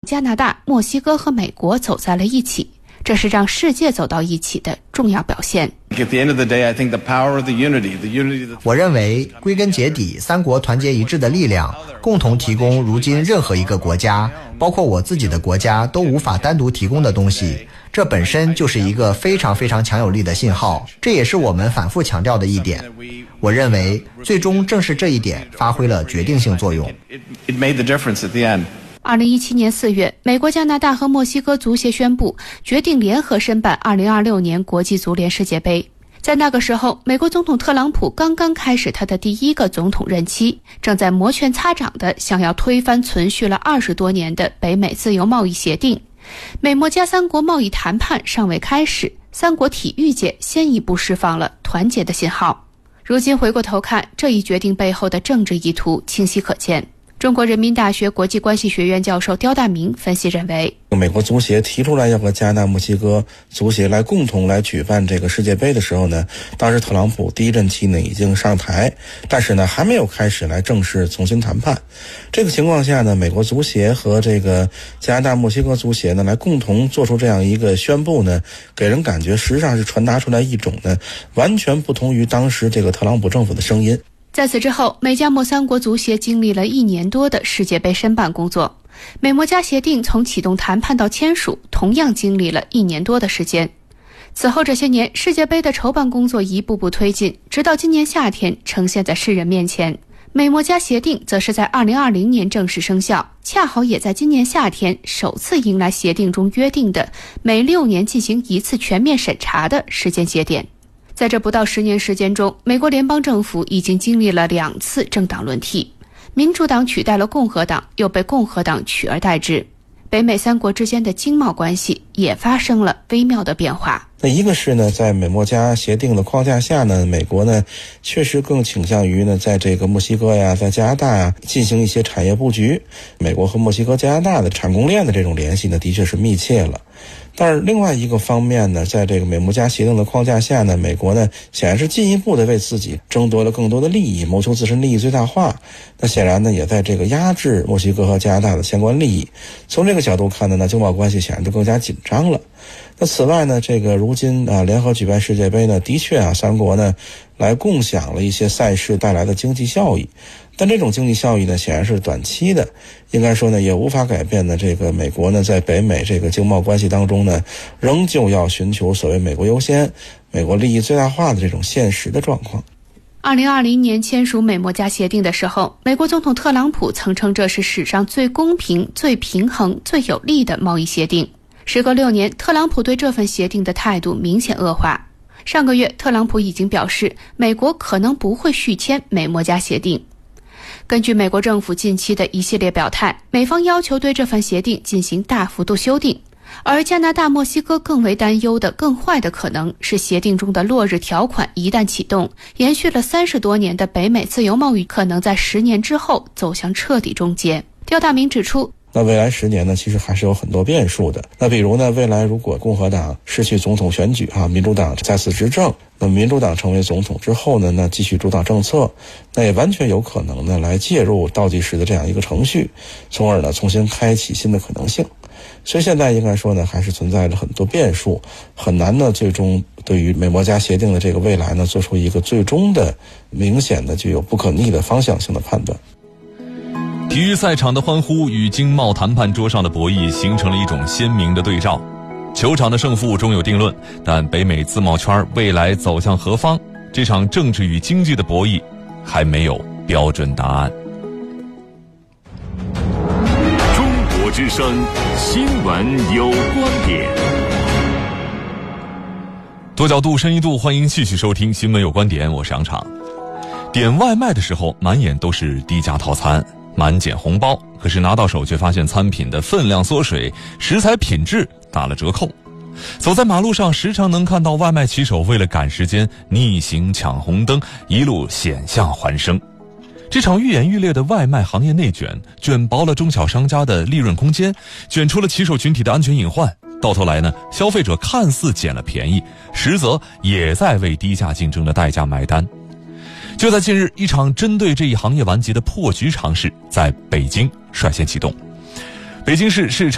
加拿大、墨西哥和美国走在了一起，这是让世界走到一起的重要表现。 我认为归根结底，三国团结一致的力量共同提供如今任何一个国家，包括我自己的国家都无法单独提供的东西，这本身就是一个非常非常强有力的信号，这也是我们反复强调的一点。我认为最终正是这一点发挥了决定性作用。 2017年4月，美国、加拿大和墨西哥足协宣布决定联合申办2026年国际足联世界杯。在那个时候，美国总统特朗普刚刚开始他的第一个总统任期，正在摩拳擦掌地想要推翻存续了20多年的北美自由贸易协定。美墨加三国贸易谈判尚未开始，三国体育界先一步释放了团结的信号。如今回过头看，这一决定背后的政治意图清晰可见。中国人民大学国际关系学院教授刁大明分析认为， 美国足协提出来要和加拿大、墨西哥足协来共同来举办这个世界杯的时候呢，当时特朗普第一任期呢已经上台，但是呢还没有开始来正式重新谈判。这个情况下呢，美国足协和这个加拿大、墨西哥足协呢来共同做出这样一个宣布呢，给人感觉实际上是传达出来一种呢完全不同于当时这个特朗普政府的声音。 在此之后，美加墨三国足协经历了1年多的世界杯申办工作。美墨加协定从启动谈判到签署，同样经历了1年多的时间。此后这些年，世界杯的筹办工作一步步推进，直到今年夏天呈现在世人面前。美墨加协定则是在2020年正式生效，恰好也在今年夏天首次迎来协定中约定的每6年进行1次全面审查的时间节点。在这不到10年时间中，美国联邦政府已经经历了2次政党轮替，民主党取代了共和党，又被共和党取而代之。北美三国之间的经贸关系也发生了微妙的变化。 那一个是呢，在美墨加协定的框架下呢，美国呢确实更倾向于呢，在这个墨西哥呀、在加拿大呀进行一些产业布局。美国和墨西哥、加拿大的产供链的这种联系呢，的确是密切了。但是另外一个方面呢，在这个美墨加协定的框架下呢，美国呢显然是进一步的为自己争夺了更多的利益，谋求自身利益最大化。那显然呢，也在这个压制墨西哥和加拿大的相关利益。从这个角度看呢，那经贸关系显然就更加紧张了。那此外呢，这个如今联合举办世界杯呢，的确三国呢来共享了一些赛事带来的经济效益。但这种经济效益呢，显然是短期的，应该说呢，也无法改变呢这个美国呢在北美这个经贸关系当中呢，仍旧要寻求所谓美国优先、美国利益最大化的这种现实的状况。 2020年签署美墨加协定的时候，美国总统特朗普曾称这是史上最公平、最平衡、最有利的贸易协定。时隔6年，特朗普对这份协定的态度明显恶化。上个月，特朗普已经表示，美国可能不会续签美墨加协定。根据美国政府近期的一系列表态，美方要求对这份协定进行大幅度修订，而加拿大、墨西哥更为担忧的更坏的可能是协定中的落日条款一旦启动，延续了30多年的北美自由贸易可能在10年之后走向彻底终结。刁大明指出， 那未来10年呢，其实还是有很多变数的。那比如呢，未来如果共和党失去总统选举民主党再次执政，那民主党成为总统之后呢，那继续主导政策，那也完全有可能呢来介入倒计时的这样一个程序，从而呢重新开启新的可能性。所以现在应该说呢，还是存在着很多变数，很难呢最终对于美墨加协定的这个未来呢做出一个最终的明显的具有不可逆的方向性的判断。 体育赛场的欢呼与经贸谈判桌上的博弈形成了一种鲜明的对照。球场的胜负终有定论，但北美自贸圈未来走向何方，这场政治与经济的博弈还没有标准答案。 中国之声，新闻有观点。 多角度深一度，欢迎继续收听新闻有观点，我是杨昶。点外卖的时候满眼都是低价套餐、满减红包，可是拿到手却发现餐品的分量缩水，食材品质打了折扣。走在马路上，时常能看到外卖骑手为了赶时间逆行抢红灯，一路险象环生。这场愈演愈烈的外卖行业内卷，卷薄了中小商家的利润空间，卷出了骑手群体的安全隐患。到头来呢，消费者看似捡了便宜，实则也在为低价竞争的代价买单。就在近日，一场针对这一行业顽疾的破局尝试在北京率先启动。北京市市场